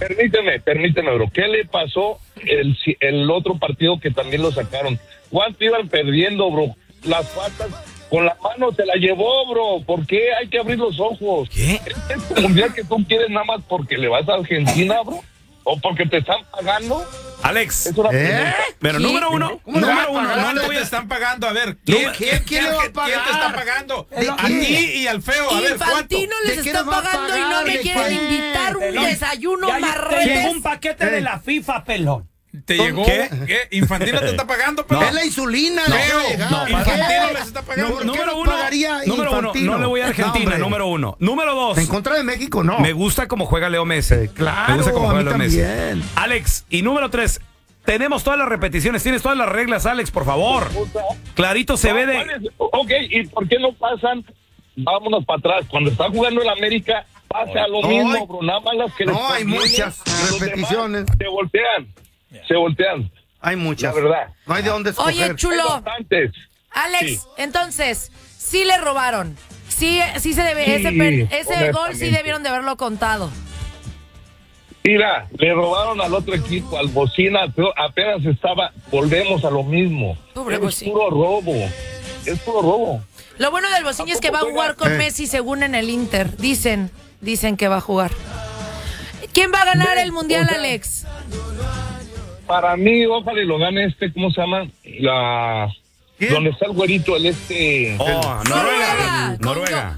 Permíteme, bro. ¿Qué le pasó el otro partido que también lo sacaron? ¿Cuánto iban perdiendo, bro? Las patas con la mano se la llevó, bro. ¿Por qué hay que abrir los ojos? ¿Qué? ¿Es mundial que tú quieres nada más porque le vas a Argentina, bro? ¿O porque te están pagando? Alex, Pero número uno, no le voy a... están pagando. A ver, ¿quién te está pagando? A ti y al feo. A ver, Infantino les está pagando y no me quieren invitar un desayuno marretes. Llegó un paquete de la FIFA, pelón. ¿Te llegó? ¿Qué? ¿Infantino te está pagando? Pero Es la insulina. Infantino les está pagando. Número uno, no le voy a Argentina, número uno. Número dos. En contra de México, no. Me gusta cómo juega Leo Messi. Claro, me gusta cómo juega Leo Messi. también. Alex, y número tres. Tenemos todas las repeticiones, tienes todas las reglas, Alex, por favor. Clarito se ve de... Ok, ¿y por qué no pasan? Vámonos para atrás. Cuando está jugando el América, pasa lo mismo, bro. Nada más las que No, hay muchas repeticiones. Se voltean. Hay muchas. La verdad. No hay de dónde escoger. Oye, chulo. Alex, Sí. entonces, sí le robaron. Sí se debe, ese gol sí debieron de haberlo contado. Mira, le robaron al otro equipo, al Bocina, apenas volvemos a lo mismo. Pobre Bocina. Es puro robo. Lo bueno del Bocina es que va a jugar con Messi según en el Inter. Dicen que va a jugar. ¿Quién va a ganar el Mundial, Alex? Para mí, ojalá y lo gane ¿cómo se llama? Donde está el güerito, Noruega. Noruega.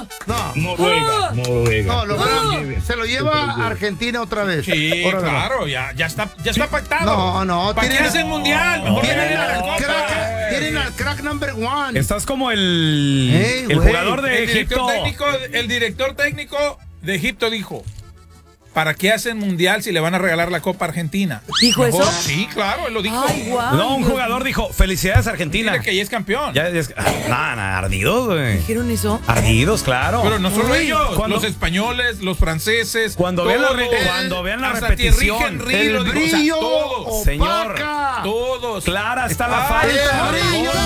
No, se lo lleva Argentina otra vez. Sí, claro, ya está pactado. No. ¿Para qué hacen mundial? Mejor Tienen al crack number one. Estás como el jugador de Egipto. El director técnico de Egipto dijo: ¿para qué hacen mundial si le van a regalar la Copa Argentina? ¿Dijo eso? Sí, claro, él lo dijo. Ay, wow. No, un jugador dijo, felicidades Argentina. Dile que ya es campeón. Ardidos, güey. ¿Dijeron eso? Ardidos, claro. Pero no solo ellos, cuando- los españoles, los franceses. Cuando vean la hasta repetición, Thierry Henry, el brillo todos. Señor, opaca. Todos. clara está la falta. El brillo